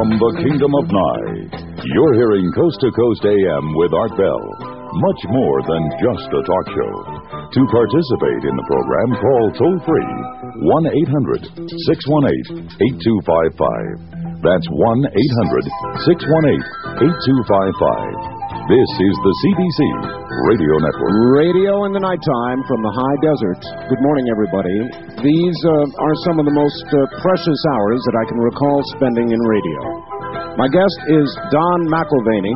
From the Kingdom of Nye, you're hearing Coast to Coast AM with Art Bell. Much more than just a talk show. To participate in the program, call toll-free 1-800-618-8255. That's 1-800-618-8255. This is the CBC Radio Network. Radio in the nighttime from the high desert. Good morning, everybody. These are some of the most precious hours that I can recall spending in radio. My guest is Don McIlvaney,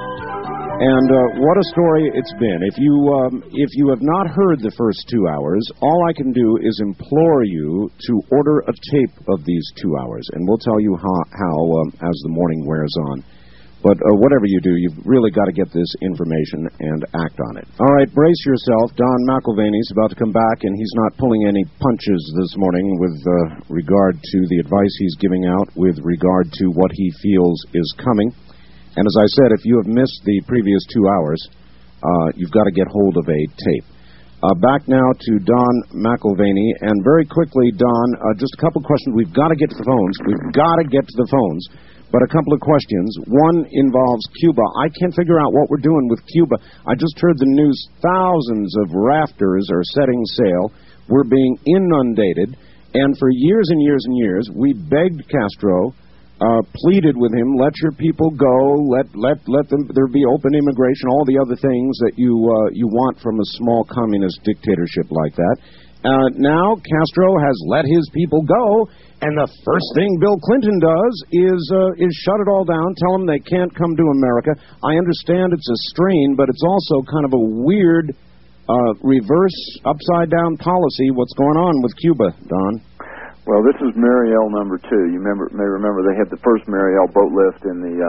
and what a story it's been. If you have not heard the first 2 hours, all I can do is implore you to order a tape of these 2 hours, and we'll tell you how as the morning wears on. But whatever you do, you've really got to get this information and act on it. All right, brace yourself. Don McIlvaney's about to come back, and he's not pulling any punches this morning with regard to the advice he's giving out with regard to what he feels is coming. And as I said, if you have missed the previous 2 hours, you've got to get hold of a tape. Back now to Don McIlvaney. And very quickly, Don, just a couple of questions. We've got to get to the phones. We've got to get to the phones. But a couple of questions. One involves Cuba. I can't figure out what we're doing with Cuba. I just heard the news. Thousands of rafters are setting sail. We're being inundated. And for years and years and years, we begged Castro, pleaded with him, let your people go, let them, there be open immigration, all the other things that you want from a small communist dictatorship like that. Now Castro has let his people go, and the first thing Bill Clinton does is shut it all down, tell them they can't come to America. I understand it's a strain, but it's also kind of a weird reverse, upside-down policy. What's going on with Cuba, Don? Well, this is Mariel number 2. You may remember they had the first Mariel boat lift in the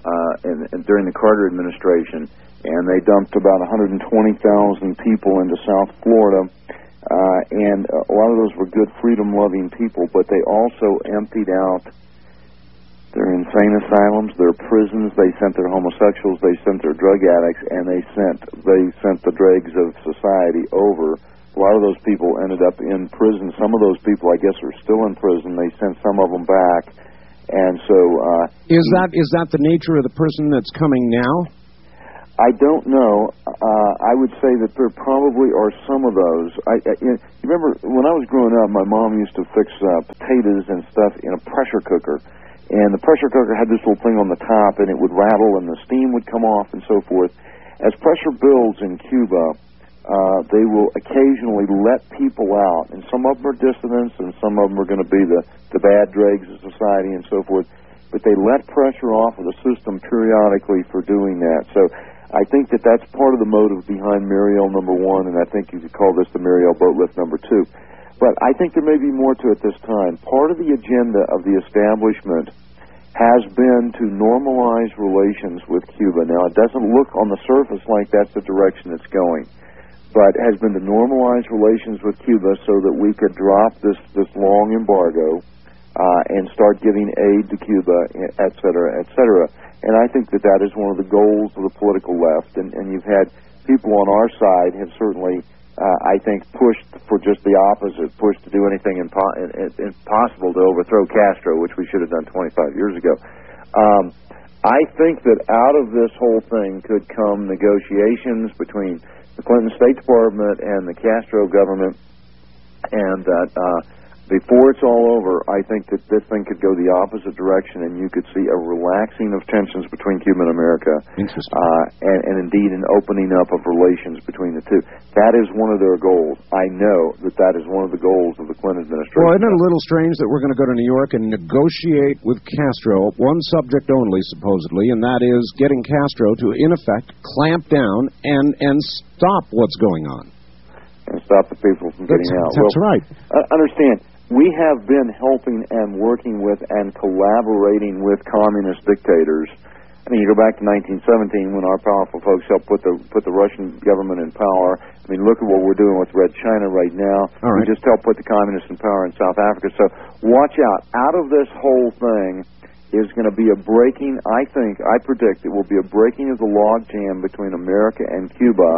during the Carter administration, and they dumped about 120,000 people into South Florida. And a lot of those were good freedom-loving people, but they also emptied out their insane asylums, their prisons. They sent their homosexuals, they sent their drug addicts, and they sent the dregs of society over. A lot of those people ended up in prison. Some of those people, I guess, are still in prison. They sent some of them back, and so is that the nature of the person that's coming now? I don't know. I would say that there probably are some of those. You remember, when I was growing up, my mom used to fix potatoes and stuff in a pressure cooker. And the pressure cooker had this little thing on the top, and it would rattle, and the steam would come off, and so forth. As pressure builds in Cuba, they will occasionally let people out. And some of them are dissidents, and some of them are going to be the bad dregs of society and so forth. But they let pressure off of the system periodically for doing that. So I think that that's part of the motive behind Mariel number 1, and I think you could call this the Mariel boat lift number 2. But I think there may be more to it this time. Part of the agenda of the establishment has been to normalize relations with Cuba. Now, it doesn't look on the surface like that's the direction it's going, but has been to normalize relations with Cuba so that we could drop this long embargo and start giving aid to Cuba, et cetera, et cetera. And I think that is one of the goals of the political left. And you've had people on our side have certainly, I think, pushed for just the opposite, pushed to do anything impossible to overthrow Castro, which we should have done 25 years ago. I think that out of this whole thing could come negotiations between the Clinton State Department and the Castro government, and that before it's all over, I think that this thing could go the opposite direction, and you could see a relaxing of tensions between Cuba and America, and indeed an opening up of relations between the two. That is one of their goals. I know that is one of the goals of the Clinton administration. Well, isn't it a little strange that we're going to go to New York and negotiate with Castro, one subject only, supposedly, and that is getting Castro to, in effect, clamp down and stop what's going on. And stop the people from getting out. That's right. Understand, we have been helping and working with and collaborating with communist dictators. I mean, you go back to 1917 when our powerful folks helped put the Russian government in power. I mean, look at what we're doing with Red China right now. All right. We just helped put the communists in power in South Africa. So watch out. Out of this whole thing is going to be a breaking, I predict it will be a breaking of the logjam between America and Cuba.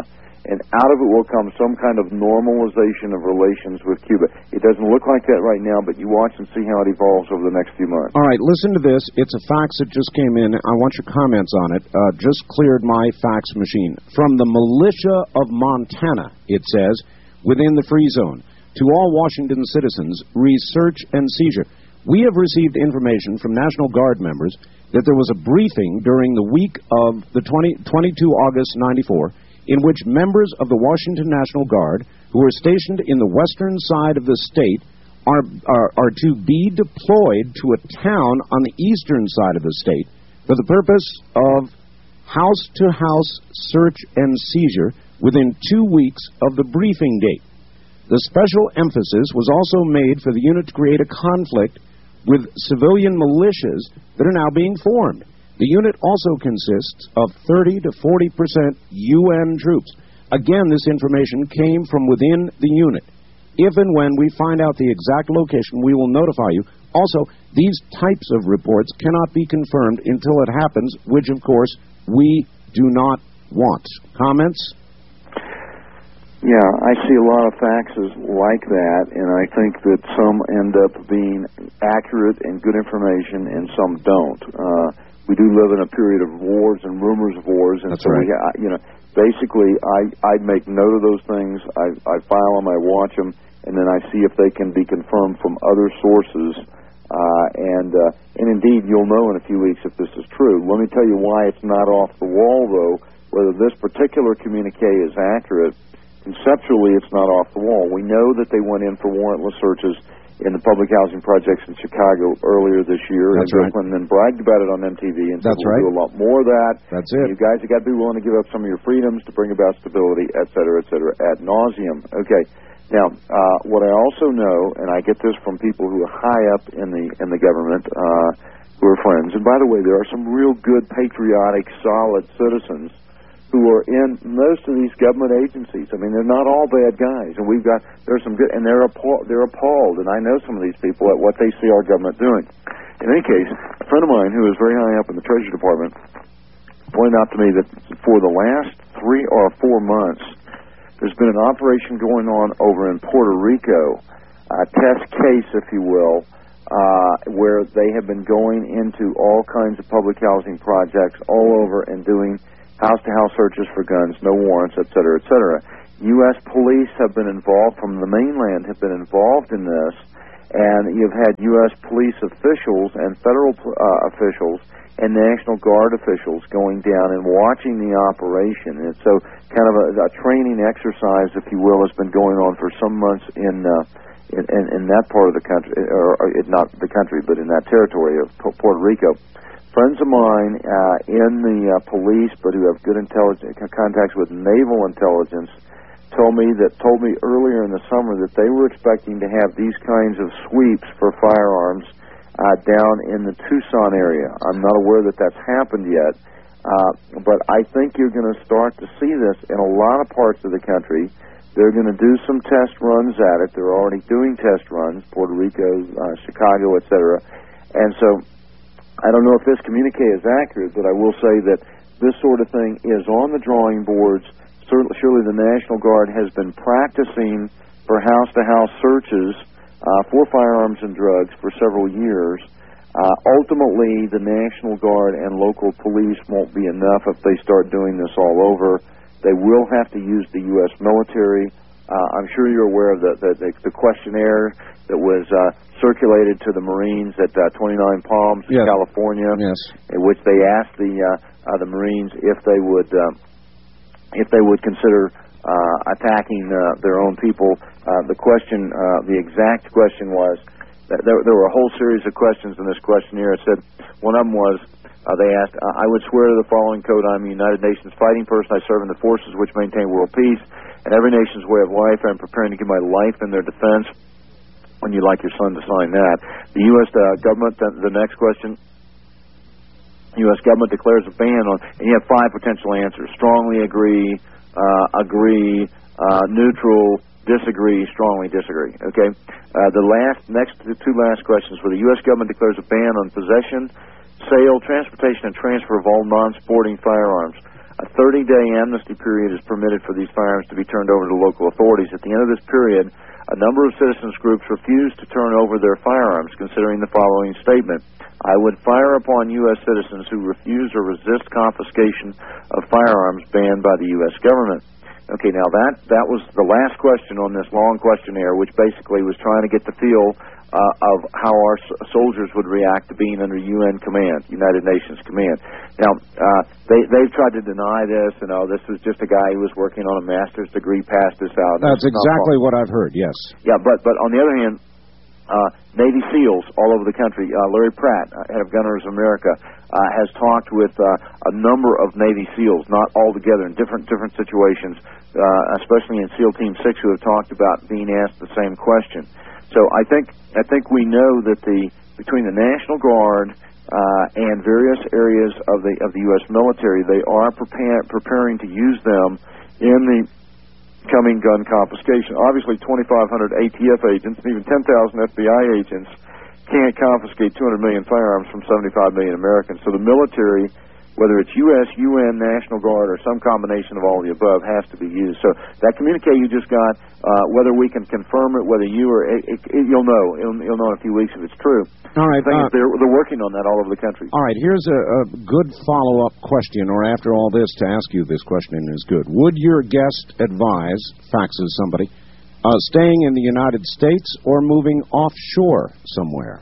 and out of it will come some kind of normalization of relations with Cuba. It doesn't look like that right now, but you watch and see how it evolves over the next few months. All right, listen to this. It's a fax that just came in. I want your comments on it. Just cleared my fax machine. From the militia of Montana, it says, within the free zone, to all Washington citizens, research and seizure. We have received information from National Guard members that there was a briefing during the week of the 22 August 94 in which members of the Washington National Guard who are stationed in the western side of the state are to be deployed to a town on the eastern side of the state for the purpose of house-to-house search and seizure within 2 weeks of the briefing date. The special emphasis was also made for the unit to create a conflict with civilian militias that are now being formed. The unit also consists of 30 to 40% UN troops. Again, this information came from within the unit. If and when we find out the exact location, we will notify you. Also, these types of reports cannot be confirmed until it happens, which, of course, we do not want. Comments? Yeah, I see a lot of faxes like that, and I think that some end up being accurate and good information, and some don't. We do live in a period of wars and rumors of wars, and that's right. Basically, I'd make note of those things. I file them, I watch them, and then I see if they can be confirmed from other sources. And indeed, you'll know in a few weeks if this is true. Let me tell you why it's not off the wall, though. Whether this particular communique is accurate, conceptually, it's not off the wall. We know that they went in for warrantless searches in the public housing projects in Chicago earlier this year. That's right. And then bragged about it on MTV and said, we'll do a lot more of that. That's it. You guys have got to be willing to give up some of your freedoms to bring about stability, et cetera, ad nauseum. Okay. Now, what I also know, and I get this from people who are high up in the government, who are friends, and by the way, there are some real good, patriotic, solid citizens who are in most of these government agencies. I mean, they're not all bad guys, and there's some good, and they're appalled, and I know some of these people at what they see our government doing. In any case, a friend of mine who is very high up in the Treasury Department pointed out to me that for the last 3 or 4 months, there's been an operation going on over in Puerto Rico, a test case, if you will, where they have been going into all kinds of public housing projects all over and doing house-to-house searches for guns, no warrants, et cetera, et cetera. U.S. police have been involved, from the mainland, have been involved in this, and you've had U.S. police officials and federal officials and National Guard officials going down and watching the operation. And so kind of a training exercise, if you will, has been going on for some months in that part of the country, or not the country, but in that territory of Puerto Rico. Friends of mine in the police, but who have good contacts with naval intelligence, told me earlier in the summer that they were expecting to have these kinds of sweeps for firearms down in the Tucson area. I'm not aware that that's happened yet, but I think you're going to start to see this in a lot of parts of the country. They're going to do some test runs at it. They're already doing test runs, Puerto Rico, Chicago, et cetera. And so I don't know if this communique is accurate, but I will say that this sort of thing is on the drawing boards. Surely the National Guard has been practicing for house-to-house searches for firearms and drugs for several years. Ultimately, the National Guard and local police won't be enough if they start doing this all over. They will have to use the U.S. military. I'm sure you're aware of the questionnaire that was circulated to the Marines at 29 Palms, California, in which they asked the Marines if they would consider attacking their own people. The exact question was that there were a whole series of questions in this questionnaire. It said one of them was they asked, I would swear to the following code, I'm a United Nations fighting person. I serve in the forces which maintain world peace and every nation's way of life. I'm preparing to give my life in their defense. When you like your son to sign that. The U.S. government, the next question, U.S. government declares a ban on, and you have 5 potential answers: strongly agree, neutral, disagree, strongly disagree. Okay? The next 2 last questions were the U.S. government declares a ban on possession, sale, transportation, and transfer of all non-sporting firearms. A 30-day amnesty period is permitted for these firearms to be turned over to local authorities. At the end of this period, a number of citizens groups refused to turn over their firearms, considering the following statement: I would fire upon U.S. citizens who refuse or resist confiscation of firearms banned by the U.S. government. Okay, now that was the last question on this long questionnaire, which basically was trying to get the feel of how our soldiers would react to being under UN command, United Nations command. Now, they've tried to deny this, and this was just a guy who was working on a master's degree, passed this out. That's exactly what I've heard, yes. Yeah, but on the other hand, Navy SEALs all over the country, Larry Pratt, head of Gunners America, has talked with a number of Navy SEALs, not all together, in different situations, especially in SEAL Team 6, who have talked about being asked the same question. So I think we know that between the National Guard and various areas of the U.S. military, they are preparing to use them in the coming gun confiscation. Obviously, 2,500 ATF agents and even 10,000 FBI agents can't confiscate 200 million firearms from 75 million Americans. So the military, whether it's U.S., UN, National Guard, or some combination of all of the above, has to be used. So that communique you just got, whether we can confirm it, whether you or you'll know in a few weeks if it's true. All right, they're working on that all over the country. All right, here's a good follow-up question, or after all this, to ask you this question is good. Would your guest advise, faxes somebody, staying in the United States or moving offshore somewhere?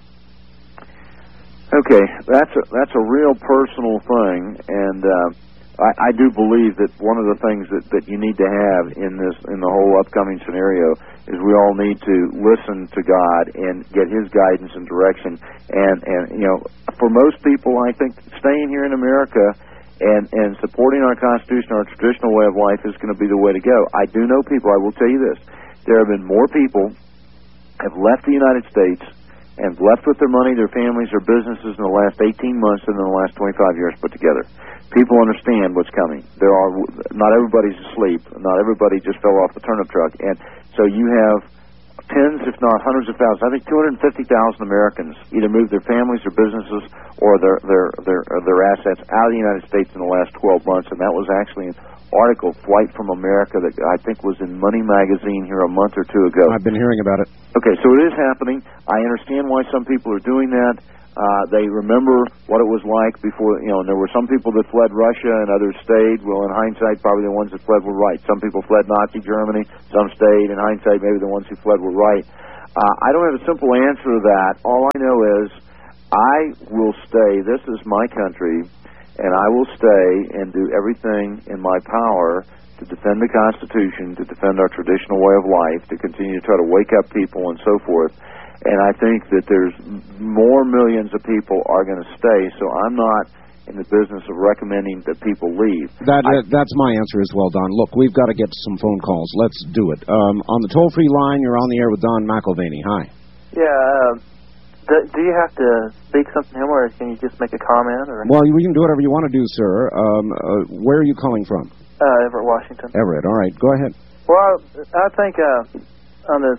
Okay, that's a real personal thing, and I do believe that one of the things that you need to have in the whole upcoming scenario is we all need to listen to God and get His guidance and direction. And for most people, I think staying here in America and supporting our Constitution, our traditional way of life, is going to be the way to go. I do know people. I will tell you this: there have been more people have left the United States and left with their money, their families, their businesses in the last 18 months than in the last 25 years put together. People understand what's coming. Not everybody's asleep. Not everybody just fell off the turnip truck. And so you have tens, if not hundreds of thousands, I think 250,000 Americans either moved their families, their businesses, or their assets out of the United States in the last 12 months. And that was actually an article, Flight from America, that I think was in Money Magazine here a month or two ago. I've been hearing about it. Okay, so it is happening. I understand why some people are doing that. They remember what it was like before, and there were some people that fled Russia and others stayed. Well, in hindsight, probably the ones that fled were right. Some people fled Nazi Germany, some stayed. In hindsight, maybe the ones who fled were right. I don't have a simple answer to that. All I know is I will stay. This is my country, and I will stay and do everything in my power to defend the Constitution, to defend our traditional way of life, to continue to try to wake up people and so forth. And I think that there's more millions of people are going to stay, so I'm not in the business of recommending that people leave. That's my answer as well, Don. Look, we've got to get some phone calls. Let's do it. On the toll-free line, you're on the air with Don McElvaney. Hi. Yeah, do you have to speak something to him, or can you just make a comment? Or? Well, we can do whatever you want to do, sir. Where are you calling from? Everett, Washington. Everett, all right. Go ahead. Well, I think on the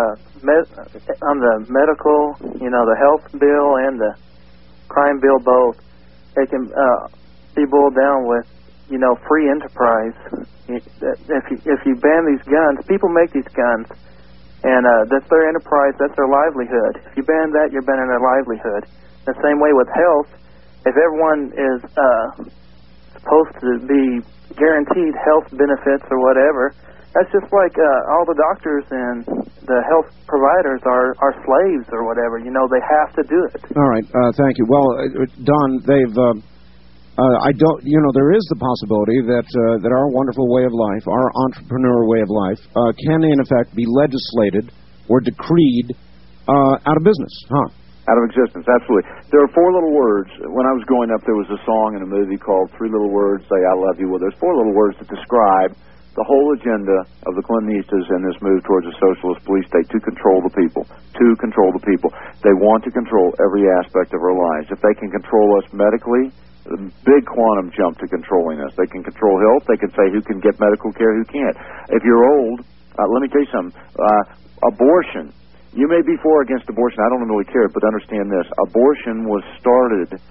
medical, the health bill and the crime bill, both, they can be boiled down with, free enterprise. If you ban these guns, people make these guns, and that's their enterprise, that's their livelihood. If you ban that, you're banning their livelihood. The same way with health, if everyone is supposed to be guaranteed health benefits or whatever, that's just like all the doctors and the health providers are slaves or whatever. They have to do it. All right, thank you. Well, Don, there is the possibility that our wonderful way of life, our entrepreneur way of life, can in effect be legislated or decreed out of business, huh? Out of existence, absolutely. There are four little words. When I was growing up, there was a song in a movie called Three Little Words, Say I Love You. Well, there's four little words that describe the whole agenda of the Clintonistas in this move towards a socialist police state: to control the people. To control the people. They want to control every aspect of our lives. If they can control us medically, a big quantum jump to controlling us. They can control health. They can say who can get medical care, who can't. If you're old, let me tell you something. Abortion. You may be for or against abortion. I don't really care, but understand this. Abortion was started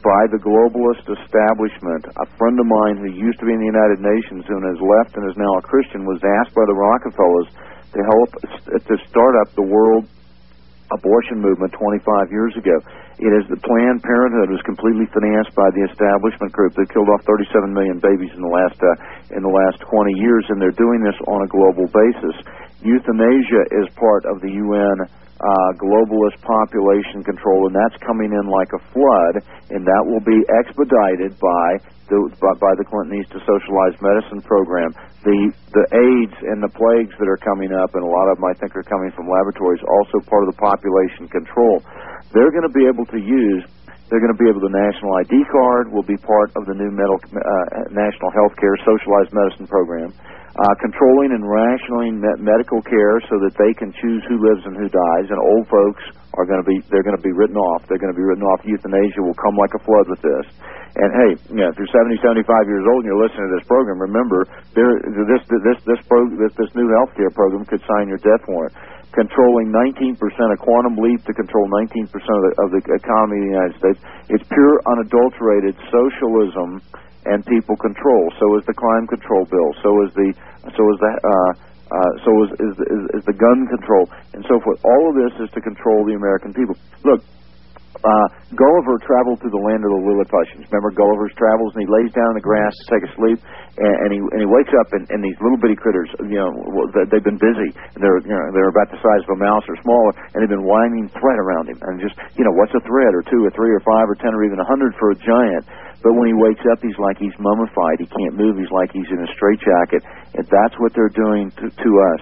by the globalist establishment. A friend of mine who used to be in the United Nations and has left and is now a Christian was asked by the Rockefellers to help to start up the world abortion movement 25 years ago. It is the Planned Parenthood was completely financed by the establishment group that killed off 37 million babies in the last 20 years, and they're doing this on a global basis. Euthanasia is part of the UN globalist population control, and that's coming in like a flood, and that will be expedited by the Clinton East to Socialized Medicine program. The AIDS and the plagues that are coming up, and a lot of them I think are coming from laboratories, also part of the population control. They're going to be able to the National ID card will be part of the new National Health Care Socialized Medicine program. Controlling and rationing medical care so that they can choose who lives and who dies, and old folks they're going to be written off. They're going to be written off. Euthanasia will come like a flood with this. And hey, if you're 70, 75 years old and you're listening to this program, remember this new health care program could sign your death warrant. Controlling 19%, a quantum leap to control 19% of the economy of the United States. It's pure, unadulterated socialism and people control. So is the crime control bill. So is the gun control and so forth. All of this is to control the American people. Look, Gulliver traveled through the land of the Lilliputians. Remember Gulliver's travels, and he lays down in the grass to take a sleep, and he wakes up, and these little bitty critters, they've been busy, and they're about the size of a mouse or smaller, and they've been winding thread around him, and just what's a thread, or 2 or 3 or 5 or 10 or even 100 for a giant. But when he wakes up, he's like he's mummified. He can't move. He's like he's in a straitjacket, and that's what they're doing to us.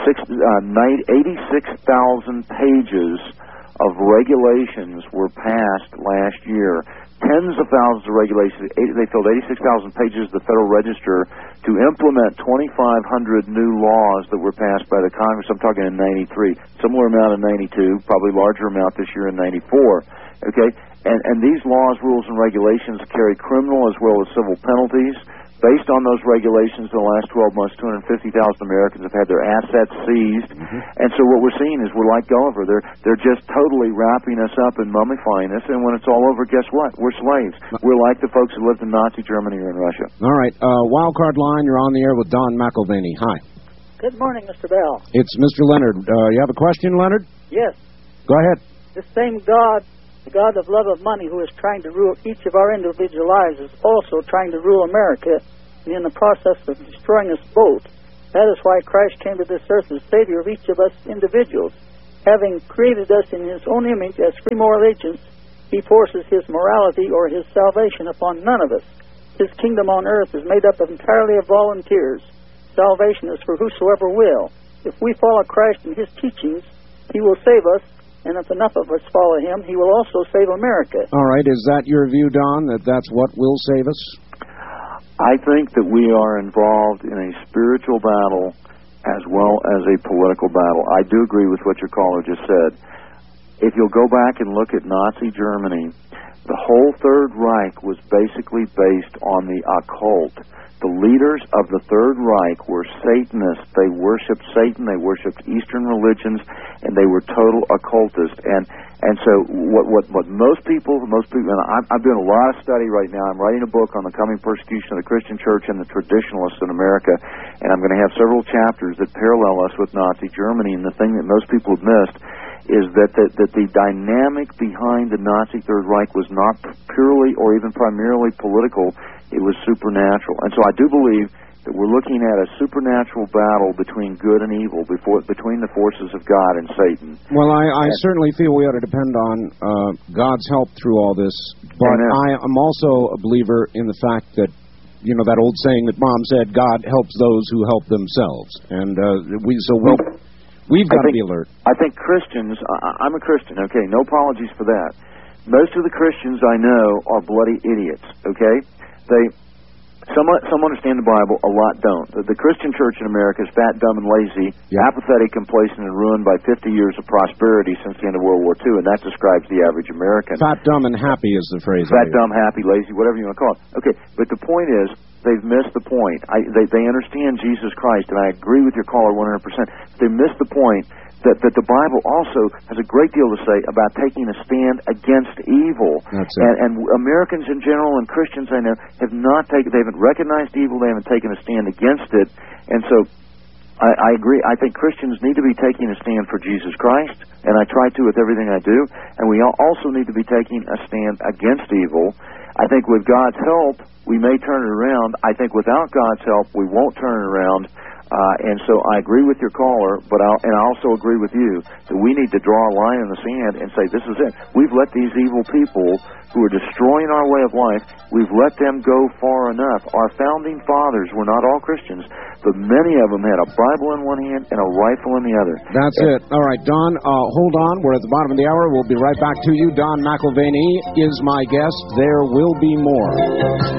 86,000 pages of regulations were passed last year. Tens of thousands of regulations. They filled 86,000 pages of the Federal Register to implement 2,500 new laws that were passed by the Congress. I'm talking in 93. Similar amount in 92, probably larger amount this year in 94. Okay? And these laws, rules, and regulations carry criminal as well as civil penalties. Based on those regulations, in the last 12 months, 250,000 Americans have had their assets seized. And so what we're seeing is we're like Gulliver. They're just totally wrapping us up and mummifying us. And when it's all over, guess what? We're slaves. We're like the folks who lived in Nazi Germany or in Russia. All right. Wildcard line, you're on the air with Don McElvaney. Hi. Good morning, Mr. Bell. It's Mr. Leonard. You have a question, Leonard? Yes. Go ahead. The same God, the God of love of money, who is trying to rule each of our individual lives, is also trying to rule America, and in the process of destroying us both. That is why Christ came to this earth as Savior of each of us individuals. Having created us in His own image as free moral agents, He forces His morality or His salvation upon none of us. His kingdom on earth is made up entirely of volunteers. Salvation is for whosoever will. If we follow Christ and His teachings, He will save us. And if enough of us follow Him, He will also save America. All right. Is that your view, Don, that that's what will save us? I think that we are involved in a spiritual battle as well as a political battle. I do agree with what your caller just said. If you'll go back and look at Nazi Germany, the whole Third Reich was basically based on the occult. The leaders of the Third Reich were Satanists. They worshipped Satan. They worshipped Eastern religions, and they were total occultists. And so what most people, and I'm doing a lot of study right now. I'm writing a book on the coming persecution of the Christian church and the traditionalists in America, and I'm going to have several chapters that parallel us with Nazi Germany. And the thing that most people have missed is that the dynamic behind the Nazi Third Reich was not purely or even primarily political. It was supernatural. And so I do believe that we're looking at a supernatural battle between good and evil, between the forces of God and Satan. Well, I certainly feel we ought to depend on God's help through all this. But I am also a believer in the fact that, that old saying that Mom said, God helps those who help themselves. And we've got to be alert. I think Christians, I'm a Christian, okay, no apologies for that. Most of the Christians I know are bloody idiots, okay? Some understand the Bible, a lot don't. The Christian church in America is fat, dumb, and lazy, apathetic, complacent, and ruined by 50 years of prosperity since the end of World War II, and that describes the average American. Fat, dumb, and happy is the phrase. Fat, dumb, happy, lazy, whatever you want to call it. Okay, but the point is, they've missed the point. They understand Jesus Christ, and I agree with your caller 100%. They missed the point that the Bible also has a great deal to say about taking a stand against evil. That's it. And Americans in general and Christians, I know, they haven't recognized evil, they haven't taken a stand against it. And so I agree. I think Christians need to be taking a stand for Jesus Christ, and I try to with everything I do. And we also need to be taking a stand against evil. I think with God's help, we may turn it around. I think without God's help, we won't turn it around. And so I agree with your caller, but I also agree with you that we need to draw a line in the sand and say, this is it. We've let these evil people who are destroying our way of life, we've let them go far enough. Our founding fathers were not all Christians, but many of them had a Bible in one hand and a rifle in the other. That's it. All right, Don, hold on. We're at the bottom of the hour. We'll be right back to you. Don McIlvaney is my guest. There will be more.